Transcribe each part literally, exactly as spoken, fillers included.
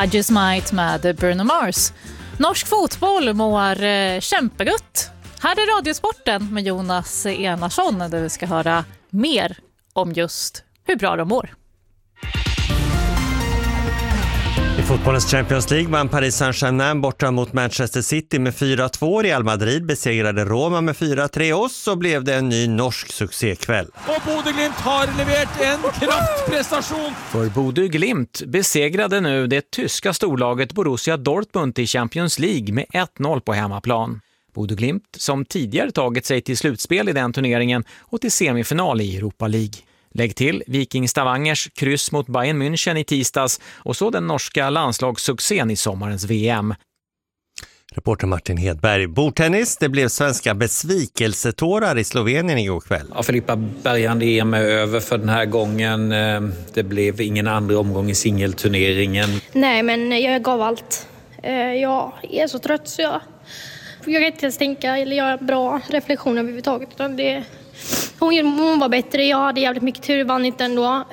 I Just Might med Bruno Mars. Norsk fotboll mår eh, kämpegött. Här är Radiosporten med Jonas Enarsson där vi ska höra mer om just hur bra de mår. I fotbollens Champions League vann Paris Saint-Germain borta mot Manchester City med fyra två. Real Madrid besegrade Roma med fyra tre och så blev det en ny norsk succékväll. Och Bodø Glimt har levererat en kraftprestation. För Bodø Glimt besegrade nu det tyska storlaget Borussia Dortmund i Champions League med ett noll på hemmaplan. Bodø Glimt som tidigare tagit sig till slutspel i den turneringen och till semifinal i Europa League. Lägg till Viking Stavangers kryss mot Bayern München i tisdags och så den norska landslagssuccén i sommarens V M. Reporter Martin Hedberg. Bordtennis, det blev svenska besvikelsetårar i Slovenien igår kväll. Ja, Filippa Bergand E M är över för den här gången. Det blev ingen andra omgång i singelturneringen. Nej, men jag gav allt. Jag är så trött så jag, jag kan inte ens tänka eller göra bra reflektioner överhuvudtaget. Utan det, hon, hon var bättre, jag hade jävligt mycket tur, vann inte ändå.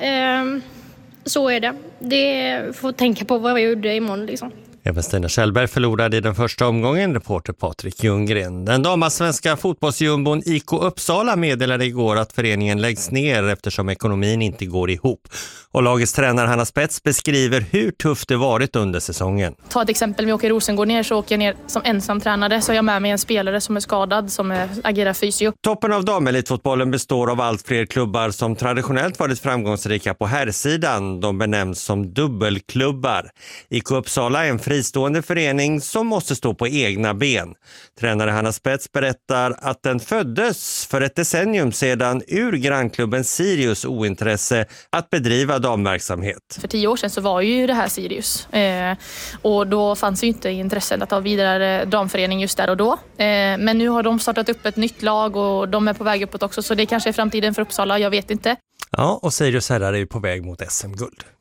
Så är det. Det får tänka på vad jag gjorde imorgon liksom. Även Stina Kjellberg förlorade i den första omgången, reporter Patrik Ljunggren. Den damallsvenska fotbollsjumbon I K Uppsala meddelade igår att föreningen läggs ner eftersom ekonomin inte går ihop. Och lagets tränare Hanna Spets beskriver hur tufft det varit under säsongen. Ta ett exempel, om jag åker Rosengård ner så åker jag ner som ensam tränare. Så har jag med mig en spelare som är skadad, som är, agerar fysio. Toppen av damelitfotbollen består av allt fler klubbar som traditionellt varit framgångsrika på herrsidan. De benämns som dubbelklubbar. I K Uppsala är en fristående förening som måste stå på egna ben. Tränare Hanna Spets berättar att den föddes för ett decennium sedan ur grannklubben Sirius ointresse att bedriva damverksamhet. För tio år sedan så var ju det här Sirius. Eh, och då fanns ju inte intresset att ha vidare damförening just där och då. Eh, men nu har de startat upp ett nytt lag och de är på väg uppåt också. Så det kanske är framtiden för Uppsala, jag vet inte. Ja, och Sirius herrar är ju på väg mot S M-guld.